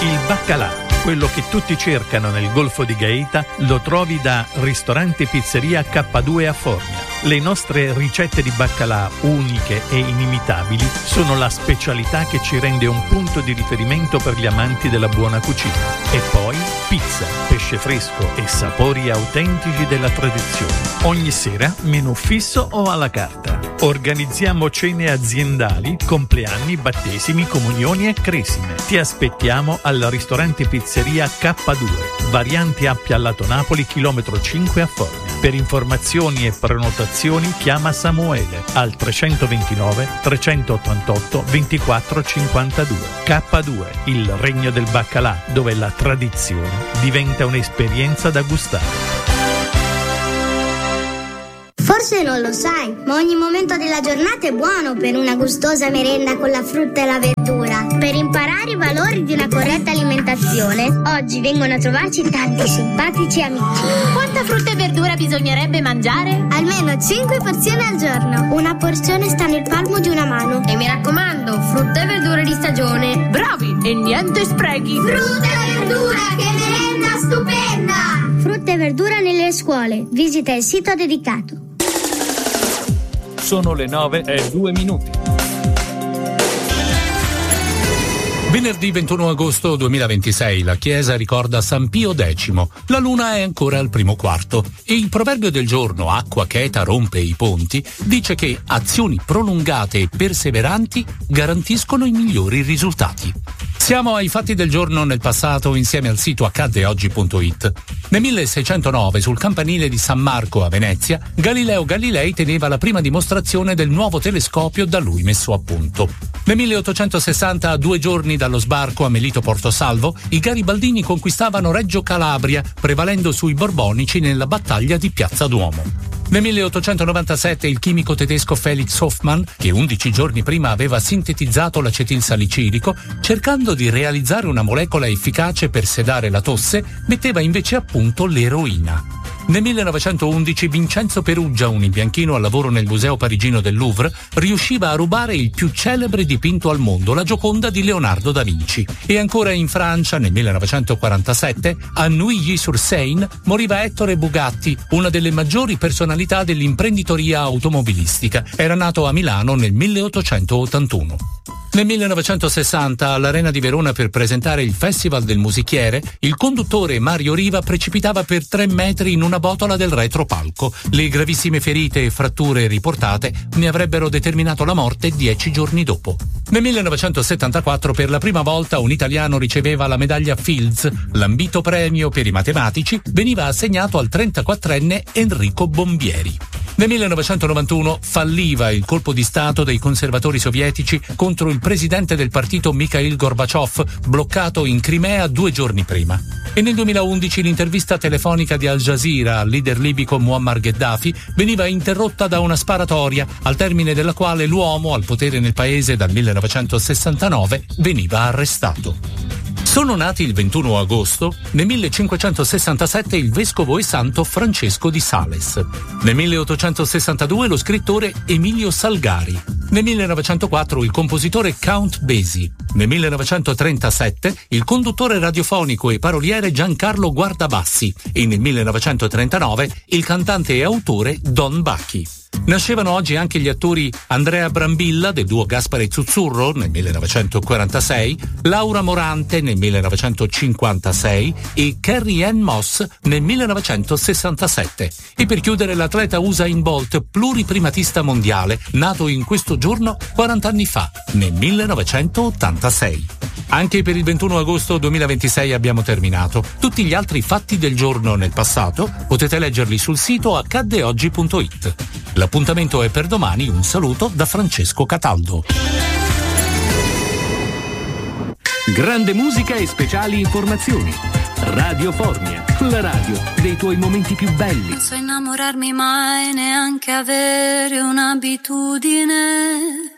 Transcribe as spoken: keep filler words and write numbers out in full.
Il baccalà, quello che tutti cercano nel Golfo di Gaeta, lo trovi da Ristorante Pizzeria K due a Formia. Le nostre ricette di baccalà, uniche e inimitabili, sono la specialità che ci rende un punto di riferimento per gli amanti della buona cucina. E poi pizza, pesce fresco e sapori autentici della tradizione. Ogni sera menù fisso o alla carta. Organizziamo cene aziendali, compleanni, battesimi, comunioni e cresime. Ti aspettiamo al Ristorante Pizzeria K due, variante Appia Lato Napoli, chilometro cinque a Formia. Per informazioni e prenotazioni chiama Samuele al trecentoventinove trecentottantotto ventiquattro cinquantadue. K due, il regno del baccalà, dove la tradizione diventa un'esperienza da gustare. Forse non lo sai, ma ogni momento della giornata è buono per una gustosa merenda con la frutta e la verdura. Per imparare i valori di una corretta alimentazione, oggi vengono a trovarci tanti simpatici amici. Quanta frutta e verdura bisognerebbe mangiare? Almeno cinque porzioni al giorno. Una porzione sta nel palmo di una mano. E mi raccomando, frutta e verdura di stagione. Bravi! E niente sprechi. Frutta e verdura, che merenda stupenda! Frutta e verdura nelle scuole. Visita il sito dedicato. Sono le nove e due minuti. Venerdì ventuno agosto duemilaventisei la Chiesa ricorda San Pio X. La luna è ancora al primo quarto e il proverbio del giorno acqua cheta rompe i ponti dice che azioni prolungate e perseveranti garantiscono i migliori risultati. Siamo ai fatti del giorno nel passato insieme al sito accadde oggi punto it. Nel milleseicentonove, sul campanile di San Marco a Venezia, Galileo Galilei teneva la prima dimostrazione del nuovo telescopio da lui messo a punto. Nel milleottocentosessanta, a due giorni dallo sbarco a Melito Portosalvo, i garibaldini conquistavano Reggio Calabria, prevalendo sui borbonici nella battaglia di Piazza Duomo. Nel milleottocentonovantasette il chimico tedesco Felix Hoffmann, che undici giorni prima aveva sintetizzato l'acetilsalicilico, cercando di realizzare una molecola efficace per sedare la tosse, metteva invece a punto l'eroina. Nel millenovecentoundici Vincenzo Peruggia, un imbianchino al lavoro nel Museo Parigino del Louvre, riusciva a rubare il più celebre dipinto al mondo, la Gioconda di Leonardo da Vinci. E ancora in Francia, nel millenovecentoquarantasette, a Neuilly-sur-Seine moriva Ettore Bugatti, una delle maggiori personalità dell'imprenditoria automobilistica. Era nato a Milano nel milleottocentottantuno. Nel millenovecentosessanta, all'Arena di Verona per presentare il Festival del Musichiere, il conduttore Mario Riva precipitava per tre metri in una botola del retropalco. Le gravissime ferite e fratture riportate ne avrebbero determinato la morte dieci giorni dopo. Nel millenovecentosettantaquattro, per la prima volta, un italiano riceveva la medaglia Fields. L'ambito premio per i matematici veniva assegnato al trentaquattrenne Enrico Bombieri. Nel millenovecentonovantuno falliva il colpo di stato dei conservatori sovietici contro il presidente del partito Mikhail Gorbaciov, bloccato in Crimea due giorni prima. E nel duemilaundici l'intervista telefonica di Al Jazeera al leader libico Muammar Gheddafi veniva interrotta da una sparatoria, al termine della quale l'uomo, al potere nel paese dal millenovecentosessantanove, veniva arrestato. Sono nati il ventuno agosto, nel millecinquecentosessantasette il vescovo e santo Francesco di Sales. Nel milleottocentosessantadue lo scrittore Emilio Salgari. Nel millenovecentoquattro il compositore Count Basie. Nel millenovecentotrentasette il conduttore radiofonico e paroliere Giancarlo Guardabassi. E nel millenovecentotrentanove il cantante e autore Don Bacchi. Nascevano oggi anche gli attori Andrea Brambilla del duo Gaspare e Zuzzurro nel millenovecentoquarantasei, Laura Morante nel millenovecentocinquantasei e Carrie Ann Moss nel millenovecentosessantasette. E per chiudere l'atleta Usain Bolt, pluriprimatista mondiale, nato in questo giorno quaranta anni fa, nel millenovecentottantasei. Anche per il ventuno agosto duemilaventisei abbiamo terminato. Tutti gli altri fatti del giorno nel passato potete leggerli sul sito accadde oggi punto it. L'appuntamento è per domani. Un saluto da Francesco Cataldo. Grande musica e speciali informazioni. Radio Formia, la radio dei tuoi momenti più belli. Non so innamorarmi mai, neanche avere un'abitudine.